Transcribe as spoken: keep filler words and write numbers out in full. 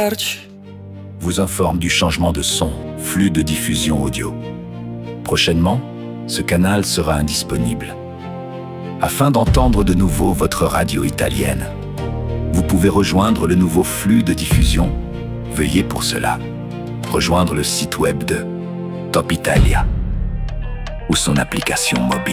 Arch vous informe du changement de son, flux de diffusion audio. Prochainement, ce canal sera indisponible. Afin d'entendre de nouveau votre radio italienne, vous pouvez rejoindre le nouveau flux de diffusion. Veuillez pour cela rejoindre le site web de Top Italia ou son application mobile.